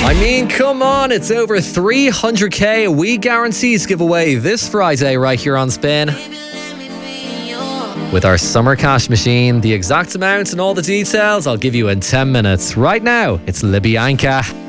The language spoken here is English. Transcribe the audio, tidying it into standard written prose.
I mean, come on, it's over 300k a week guarantees giveaway this Friday right here on Spin. With our summer cash machine, the exact amount and all the details I'll give you in 10 minutes. Right now, it's Libyanka.